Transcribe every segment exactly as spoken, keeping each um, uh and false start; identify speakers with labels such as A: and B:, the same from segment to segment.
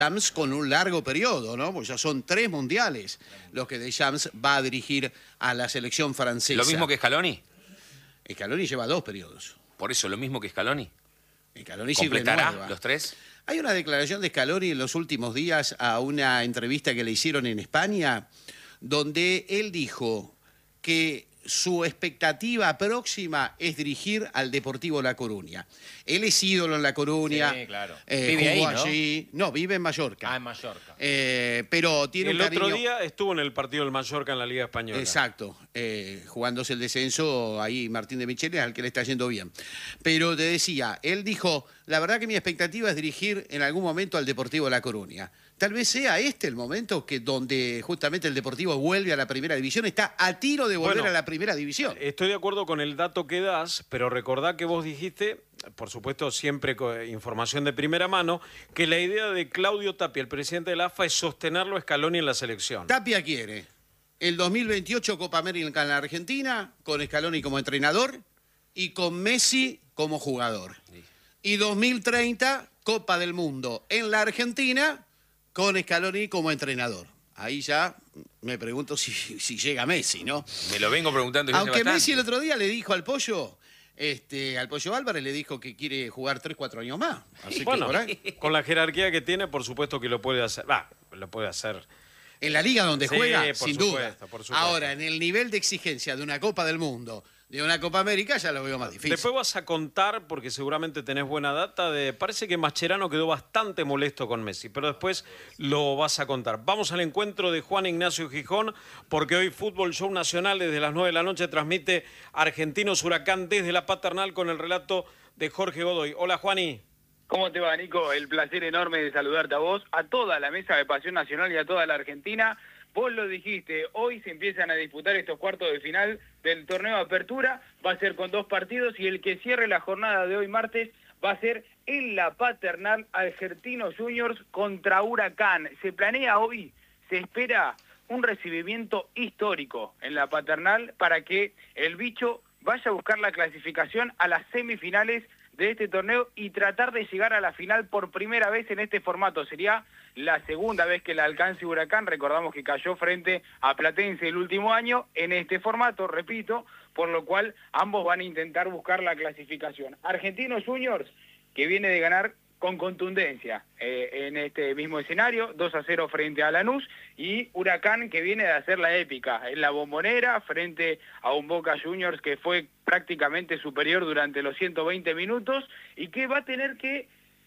A: Deschamps con un largo periodo, ¿no? Pues ya son tres mundiales los que Deschamps va a dirigir a la selección francesa.
B: ¿Lo mismo que Scaloni?
A: Scaloni lleva dos periodos.
B: Por eso, ¿lo mismo que Scaloni?
A: Scaloni sí
B: ¿Completará
A: renueva.
B: los tres?
A: Hay una declaración de Scaloni en los últimos días a una entrevista que le hicieron en España, donde él dijo que su expectativa próxima es dirigir al Deportivo La Coruña. Él es ídolo en La Coruña.
C: Sí, claro.
A: Eh,
C: Vive
A: jugó
C: ahí, ¿no?
A: allí. No, vive en Mallorca.
C: Ah, en Mallorca.
A: Eh, pero tiene
D: El
A: un cariño...
D: otro día estuvo en el partido del Mallorca en la Liga Española.
A: Exacto, eh, jugándose el descenso, ahí Martín de Micheles, al que le está yendo bien. Pero te decía, él dijo, la verdad que mi expectativa es dirigir en algún momento al Deportivo La Coruña. Tal vez sea este el momento que donde justamente el Deportivo vuelve a la primera división, está a tiro de volver
D: Bueno,
A: a la primera división.
D: Estoy de acuerdo con el dato que das, pero recordá que vos dijiste, por supuesto siempre con información de primera mano, que la idea de Claudio Tapia, el presidente de la A F A, es sostenerlo a Scaloni en la selección.
A: Tapia quiere el dos mil veintiocho Copa América en la Argentina, con Scaloni como entrenador y con Messi como jugador. Y dos mil treinta Copa del Mundo en la Argentina, con Scaloni como entrenador. Ahí ya me pregunto si, si llega Messi, ¿no?
B: Me lo vengo preguntando.
A: Aunque Messi el otro día le dijo al Pollo, este, al Pollo Álvarez le dijo que quiere jugar tres, cuatro años más. Así
D: Bueno,
A: que por ahí.
D: con la jerarquía que tiene, por supuesto que lo puede hacer. Va, lo puede hacer.
A: En la liga donde
D: Sí,
A: juega,
D: por
A: sin
D: supuesto,
A: duda.
D: por supuesto.
A: Ahora, en el nivel de exigencia de una Copa del Mundo, de una Copa América, ya lo veo más difícil.
D: Después vas a contar, porque seguramente tenés buena data, de parece que Mascherano quedó bastante molesto con Messi, pero después lo vas a contar. Vamos al encuentro de Juan Ignacio Gijón, porque hoy Fútbol Show Nacional desde las nueve de la noche transmite Argentinos Huracán desde la Paternal con el relato de Jorge Godoy. Hola, Juani.
E: ¿Cómo te va, Nico? El placer enorme de saludarte a vos, a toda la mesa de Pasión Nacional y a toda la Argentina. Vos lo dijiste, hoy se empiezan a disputar estos cuartos de final del torneo de apertura, va a ser con dos partidos y el que cierre la jornada de hoy martes va a ser en la Paternal Argentinos Juniors contra Huracán. Se planea hoy, se espera un recibimiento histórico en la Paternal para que el bicho vaya a buscar la clasificación a las semifinales de este torneo y tratar de llegar a la final por primera vez en este formato. Sería la segunda vez que la alcance Huracán. Recordamos que cayó frente a Platense el último año en este formato, repito, por lo cual ambos van a intentar buscar la clasificación. Argentinos Juniors, que viene de ganar con contundencia eh, en este mismo escenario, dos a cero frente a Lanús, y Huracán, que viene de hacer la épica en la Bombonera frente a un Boca Juniors que fue prácticamente superior durante los ciento veinte minutos y que va a tener que,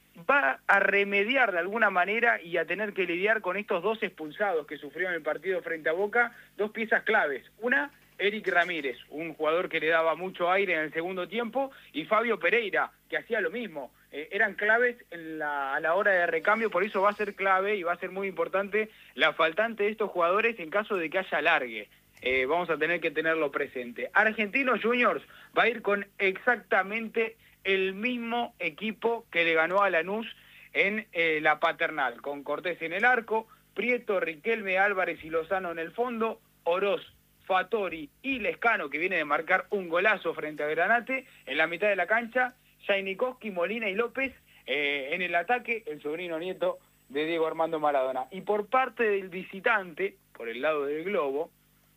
E: va a remediar de alguna manera y a tener que lidiar con estos dos expulsados que sufrió en el partido frente a Boca, dos piezas claves. Una, Eric Ramírez, un jugador que le daba mucho aire en el segundo tiempo, y Fabio Pereira, que hacía lo mismo. Eh, eran claves en la, a la hora de recambio, por eso va a ser clave y va a ser muy importante la faltante de estos jugadores en caso de que haya alargue. Eh, vamos a tener que tenerlo presente. Argentinos Juniors va a ir con exactamente el mismo equipo que le ganó a Lanús en eh, la Paternal, con Cortés en el arco, Prieto, Riquelme, Álvarez y Lozano en el fondo, Oroz, Fattori y Lescano, que viene de marcar un golazo frente a Granate, en la mitad de la cancha, Jainikowski, Molina y López eh, en el ataque, el sobrino nieto de Diego Armando Maradona. Y por parte del visitante, por el lado del globo,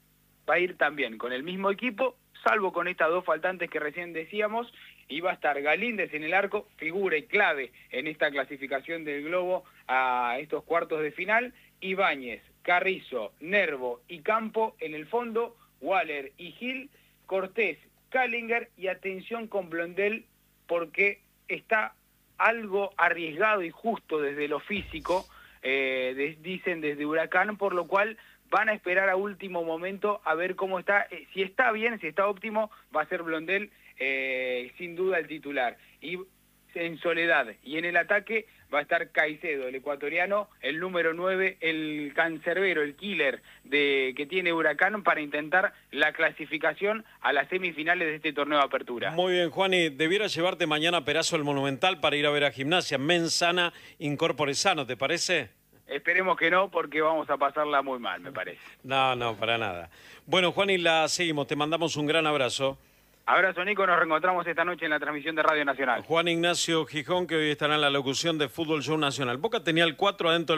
E: va a ir también con el mismo equipo, salvo con estas dos faltantes que recién decíamos, y va a estar Galíndez en el arco, figura y clave en esta clasificación del globo a estos cuartos de final, Ibáñez, Carrizo, Nervo y Campo en el fondo, Waller y Gil, Cortés, Callinger y atención con Blondel porque está algo arriesgado y justo desde lo físico, eh, de, dicen desde Huracán, por lo cual van a esperar a último momento a ver cómo está, eh, si está bien, si está óptimo, va a ser Blondel eh, sin duda el titular. Y en soledad y en el ataque va a estar Caicedo, el ecuatoriano, el número nueve, el cancerbero, el killer de que tiene Huracán para intentar la clasificación a las semifinales de este torneo de apertura.
D: Muy bien, Juani, debiera llevarte mañana a Perazo el Monumental para ir a ver a Gimnasia. Men sana, incorpore sano, ¿te parece?
E: Esperemos que no, porque vamos a pasarla muy mal, me parece.
D: No, no, para nada. Bueno, Juani, la seguimos. Te mandamos un gran abrazo.
E: Abrazo, Nico, nos reencontramos esta noche en la transmisión de Radio Nacional.
D: Juan Ignacio Gijón, que hoy estará en la locución de Fútbol Show Nacional. Boca tenía el cuatro adentro del